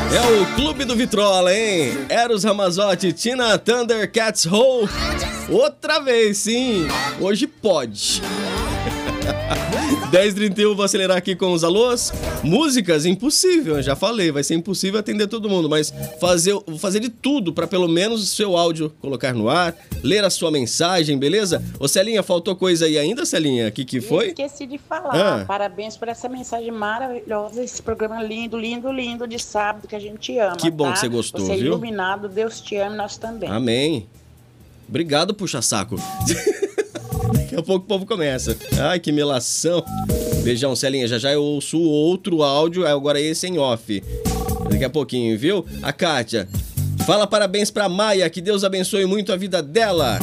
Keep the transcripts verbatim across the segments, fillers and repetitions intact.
É o Clube do Vitrola, hein? Eros Ramazzotti, Tina Thundercats Ho. Outra vez, sim. Hoje pode. dez e trinta e um, vou acelerar aqui com os alôs. Músicas, impossível, já falei, vai ser impossível atender todo mundo, mas fazer, vou fazer de tudo para pelo menos o seu áudio colocar no ar, ler a sua mensagem, beleza? Ô Celinha, faltou coisa aí ainda, Celinha? O que que foi? Esqueci de falar. Ah. Parabéns por essa mensagem maravilhosa, esse programa lindo, lindo, lindo de sábado que a gente ama. Que bom tá? que você gostou, você é viu? iluminado, Deus te ama e nós também. Amém. Obrigado, puxa-saco. Daqui a pouco o povo começa. Ai, que melação. Beijão, Celinha. Já já eu ouço outro áudio, agora esse em off. Daqui a pouquinho, viu? A Kátia. Fala parabéns pra Maia, que Deus abençoe muito a vida dela.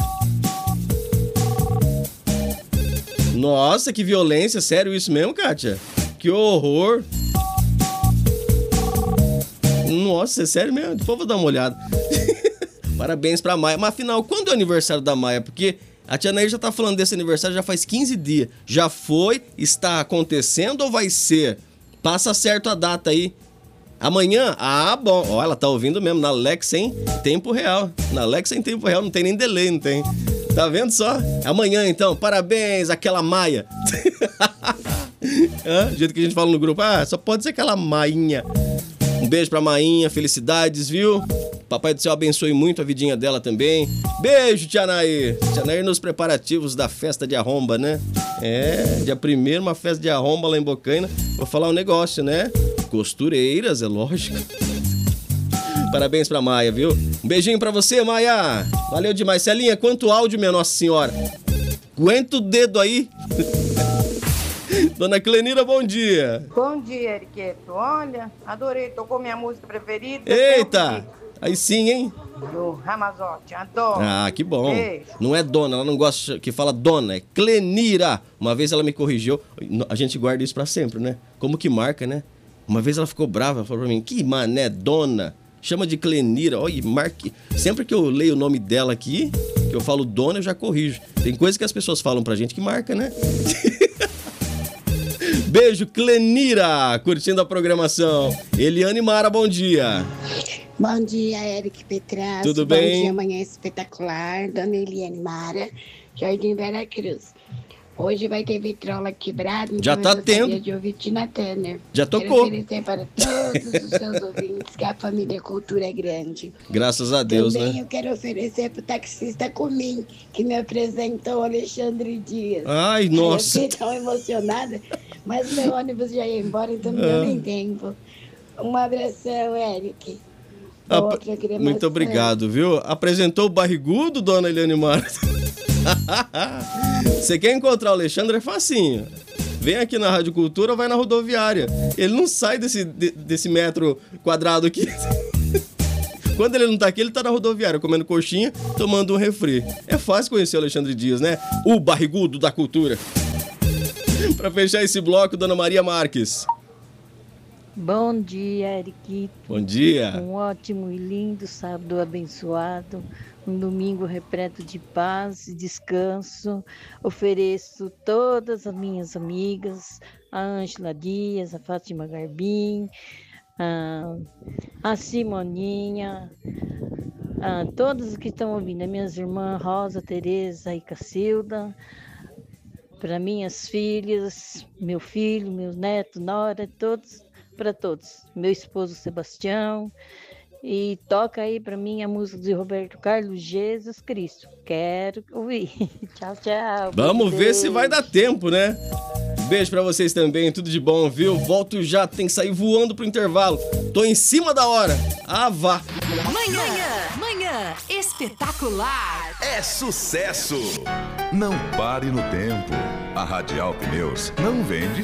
Nossa, que violência. Sério isso mesmo, Kátia? Que horror. Nossa, é sério mesmo? Depois eu vou dar uma olhada. Parabéns pra Maia. Mas afinal, quando é o aniversário da Maia? Porque a tia Nair já tá falando desse aniversário já faz quinze dias. Já foi? Está acontecendo ou vai ser? Passa certo a data aí. Amanhã? Ah, bom. Ó, ela tá ouvindo mesmo na Alexa em tempo real. Na Alexa em tempo real, não tem nem delay, não tem. Tá vendo só? Amanhã, então. Parabéns, aquela Maia. ah, do jeito que a gente fala no grupo. Ah, só pode ser aquela Mainha. Um beijo pra Mainha, felicidades, viu? Papai do céu abençoe muito a vidinha dela também. Beijo, tia Nair. Tia Nair nos preparativos da festa de arromba, né? É, dia primeiro, uma festa de arromba lá em Bocaina. Vou falar um negócio, né? Costureiras, é lógico. Parabéns pra Maia, viu? Um beijinho pra você, Maia. Valeu demais. Celinha, quanto áudio, minha Nossa Senhora? Aguenta o dedo aí. Dona Clenira, bom dia. Bom dia, Eriqueto. Olha, adorei, tocou minha música preferida. Eita, aí sim, hein? Do Ramazzotti, adoro. Ah, que bom. Beijo. Não é dona, ela não gosta que fala dona, é Clenira. Uma vez ela me corrigiu, a gente guarda isso pra sempre, né? Como que marca, né? Uma vez ela ficou brava, ela falou pra mim, que mané, dona, chama de Clenira. Olha, marque. Sempre que eu leio o nome dela aqui, que eu falo dona, eu já corrijo. Tem coisa que as pessoas falam pra gente que marca, né? Beijo, Clenira, curtindo a programação. Eliane Mara, bom dia. Bom dia, Eric Petrasso. Tudo bem? Bom dia, amanhã espetacular. Dona Eliane Mara, Jardim Vera Cruz. Hoje vai ter vitrola quebrada. Já então tá eu gostaria tendo. de ouvir Tina Turner. Já Quero tocou. oferecer para todos os seus ouvintes que a família Cultura é grande. Graças a Deus, Também né? eu quero oferecer para o taxista Comim, que me apresentou o Alexandre Dias. Ai, nossa. Eu fiquei tão emocionada, mas meu ônibus já ia embora, então não deu Ah. nem tempo. Um abração, Eric. Ah, Outra cremação. muito obrigado, viu? Apresentou o barrigudo, dona Eliane Mara. Você quer encontrar o Alexandre? É facinho. Vem aqui na Rádio Cultura ou vai na rodoviária. Ele não sai desse, de, desse metro quadrado aqui. Quando ele não tá aqui, ele tá na rodoviária, comendo coxinha, tomando um refri. É fácil conhecer o Alexandre Dias, né? O barrigudo da cultura. Pra fechar esse bloco, dona Maria Marques. Bom dia, Eric. Bom dia. Um ótimo e lindo sábado abençoado. Um domingo repleto de paz e descanso. Ofereço todas as minhas amigas, a Ângela Dias, a Fátima Garbim, a, a Simoninha, a todos que estão ouvindo, as minhas irmãs Rosa, Tereza e Cacilda, para minhas filhas, meu filho, meu neto, nora, todos, para todos. Meu esposo Sebastião. E toca aí pra mim a música de Roberto Carlos, Jesus Cristo. Quero ouvir. Tchau, tchau. Vamos ver Beijo. se vai dar tempo, né? Beijo pra vocês também, tudo de bom, viu? Volto já, tem que sair voando pro intervalo. Tô em cima da hora. Ah, vá. Manhã, manhã espetacular. É sucesso! Não pare no tempo. A Radial Pneus não vende